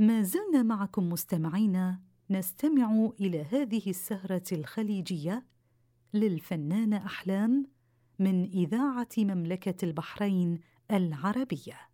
ما زلنا معكم مستمعين نستمع إلى هذه السهرة الخليجية للفنانة أحلام من إذاعة مملكة البحرين العربية.